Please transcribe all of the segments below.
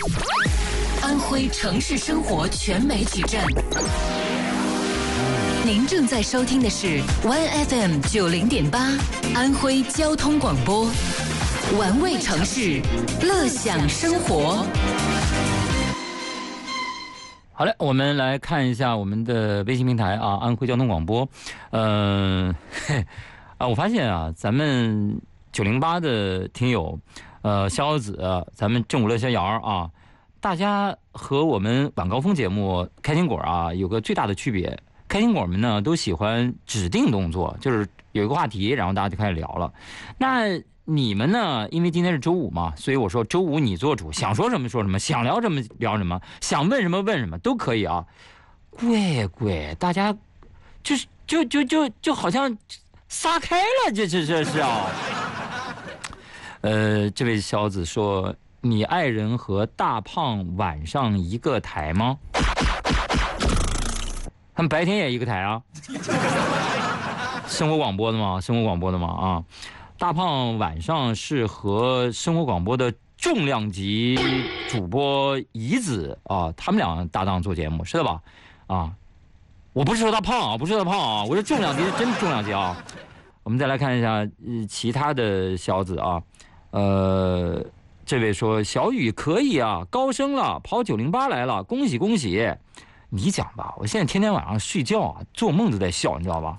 安徽城市生活全媒体站。您正在收听的是 OneFM 90.8安徽交通广播，玩味城市，乐享生活。 好嘞，我们来看一下我们的微信平台啊，安徽交通广播。我发现啊，咱们908的听友，逍遥子，咱们正午乐逍遥啊，大家和我们晚高峰节目开心果啊有个最大的区别。开心果们呢都喜欢指定动作，就是有一个话题，然后大家就开始聊了。那你们呢？因为今天是周五嘛，所以我说周五你做主，想说什么说什么，想聊什么聊什么，想问什么问什么都可以啊。贵，大家就好像撒开了，这是啊。这位小子说，你爱人和大胖晚上一个台吗？他们白天也一个台啊。生活广播的嘛啊。大胖晚上是和生活广播的重量级主播怡子啊，他们俩搭档做节目，是的吧？啊，我不是说他胖啊，我说重量级是真重量级啊。我们再来看一下其他的小子啊，这位说小雨可以啊，高升了，跑908来了，恭喜恭喜！你讲吧，我现在天天晚上睡觉啊，做梦都在笑，你知道吧？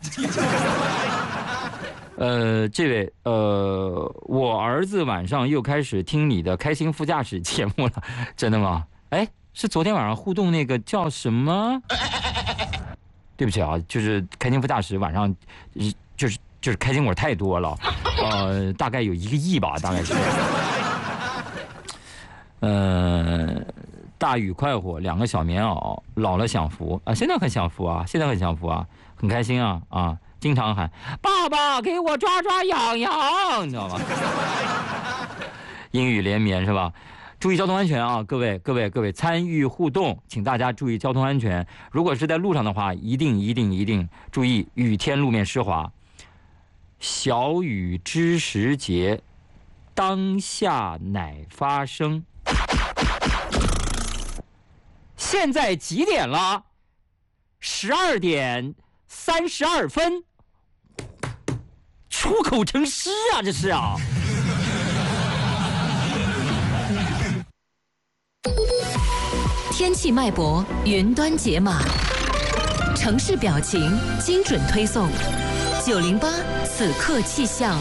这位我儿子晚上又开始听你的开心副驾驶节目了，真的吗？哎，是昨天晚上互动那个叫什么？对不起啊，就是开心副驾驶晚上就是开心果太多了，大概有1个亿吧，大概是。大雨快活，2个小棉袄，老了享福啊！现在很享福啊，很开心啊！经常喊爸爸给我抓抓痒痒，你知道吗？阴雨连绵是吧？注意交通安全啊，各位参与互动，请大家注意交通安全。如果是在路上的话，一定注意雨天路面湿滑。小雨知时节，当下乃发生。现在几点了？12点32分。出口成诗啊，这是啊。 天气脉搏，云端解码，城市表情，精准推送。908此刻气象。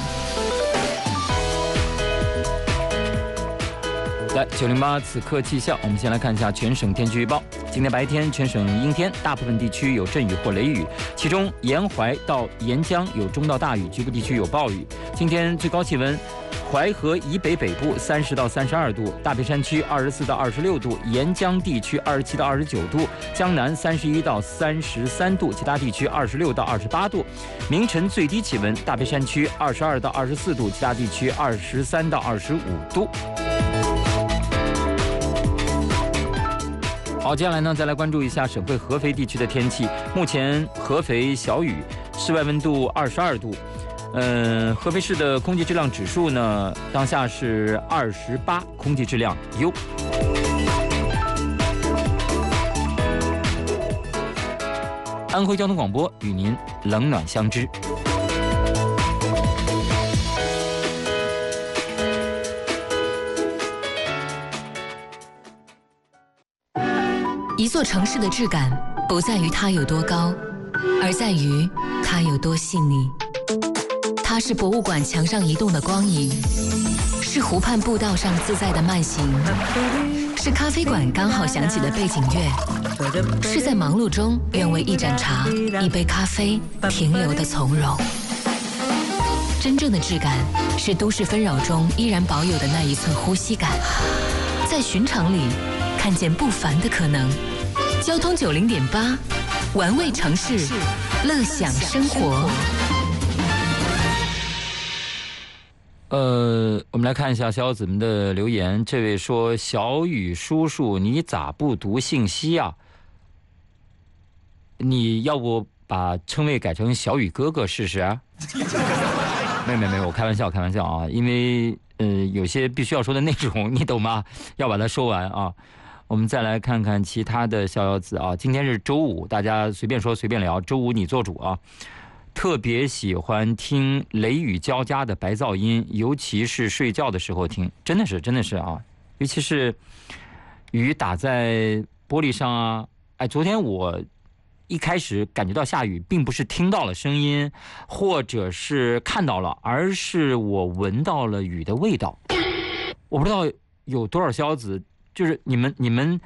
来，908此刻气象，我们先来看一下全省天气预报。今天白天全省阴天，大部分地区有阵雨或雷雨，其中沿淮到沿江有中到大雨，局部地区有暴雨。今天最高气温，淮河以北北部30到32度，大别山区24到26度，沿江地区27到29度，江南31到33度，其他地区26到28度。明晨最低气温，大别山区22到24度，其他地区23到25度。好，接下来呢，再来关注一下省会合肥地区的天气。目前合肥小雨，室外温度22度。合肥市的空气质量指数呢，当下是28，空气质量优。安徽交通广播与您冷暖相知。 一座城市的质感不在于它有多高，而在于它有多细腻。它是博物馆墙上移动的光影，是湖畔步道上自在的慢行，是咖啡馆刚好响起的背景乐，是在忙碌中愿为一盏茶、一杯咖啡停留的从容。真正的质感是都市纷扰中依然保有的那一寸呼吸感，在寻常里看见不凡的可能。交通90.8，玩味城市，乐享生活。 我们来看一下小子们的留言。这位说：“小雨叔叔，你咋不读信息啊？你要不把称谓改成小雨哥哥试试啊？” 没有，开玩笑啊，因为有些必须要说的内容，你懂吗？要把它说完啊。我们再来看看其他的逍遥子啊，今天是周五，大家随便说随便聊，周五你做主啊。特别喜欢听雷雨交加的白噪音，尤其是睡觉的时候听，真的是啊，尤其是雨打在玻璃上啊。哎，昨天我一开始感觉到下雨，并不是听到了声音，或者是看到了，而是我闻到了雨的味道。我不知道有多少逍遥子，就是你们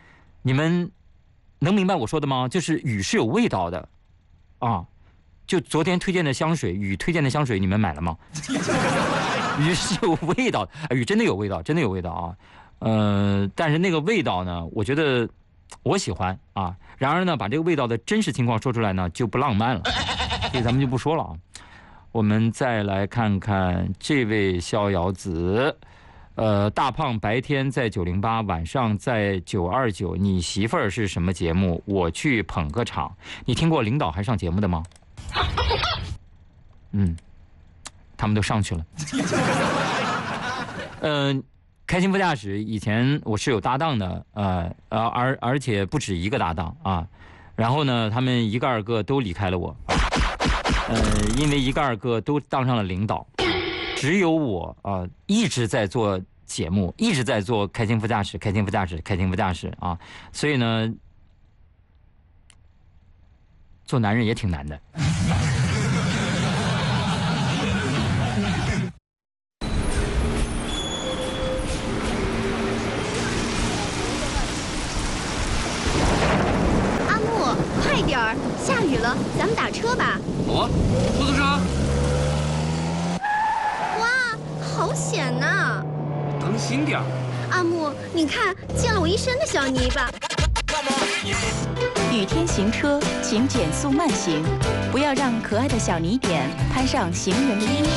能明白我说的吗？就是雨是有味道的啊。就昨天推荐的香水，雨推荐的香水，你们买了吗？雨是有味道，雨真的有味道啊。但是那个味道呢，我觉得我喜欢啊。然而呢，把这个味道的真实情况说出来呢，就不浪漫了，所以咱们就不说了啊。我们再来看看这位逍遥子，大胖白天在908，晚上在929。你媳妇儿是什么节目？我去捧个场。你听过领导还上节目的吗？他们都上去了。开心副驾驶以前我是有搭档的，而且不止一个搭档啊。然后呢，他们一个二个都离开了我，因为一个二个都当上了领导，只有我一直在做节目，一直在做开心副驾驶啊。所以呢，做男人也挺难的。 快点儿，下雨了，咱们打车吧。 好啊，出租车。 哇，好险呐！ 当心点儿。 阿木，你看溅了我一身的小泥巴。 雨天行车，请减速慢行，不要让可爱的小泥点攀上行人的衣服。